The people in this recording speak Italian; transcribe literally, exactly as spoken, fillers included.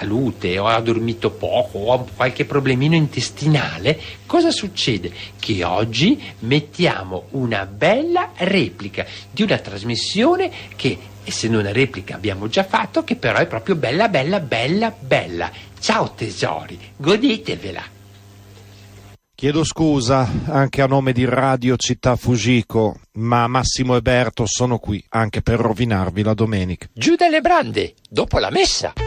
salute o ha dormito poco o ha qualche problemino intestinale, cosa succede? Che oggi mettiamo una bella replica di una trasmissione che, essendo una replica, abbiamo già fatto, che però è proprio bella, bella, bella, bella. Ciao tesori, godetevela. Chiedo scusa anche a nome di Radio Città Fujiko, ma Massimo e Berto sono qui anche per rovinarvi la domenica. Giù dalle brande, dopo la messa.